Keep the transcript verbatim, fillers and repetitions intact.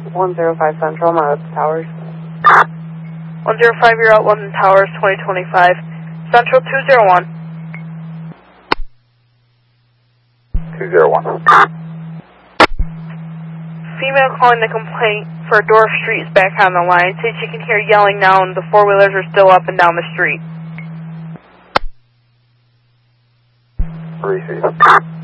one zero five Central, I'm out Towers. one zero five, you're out London Towers, twenty twenty-five. Central two zero one. two zero one. Female calling the complaint for Dorf Street is back on the line. Says she can hear yelling now and the four-wheelers are still up and down the street. Receive.